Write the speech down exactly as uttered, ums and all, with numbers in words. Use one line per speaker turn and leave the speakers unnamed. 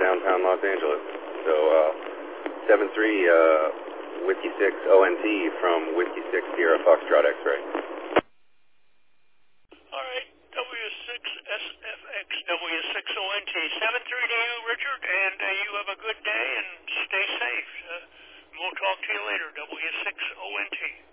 downtown Los Angeles. So, uh, seven three, uh, Whiskey six O N T from Whiskey six Sierra Foxtrot X-Ray.
All right, W six S F X, W six O N T. seven three to you, Richard, and uh, you have a good day and stay safe. Uh, we'll talk to you later, W six O N T.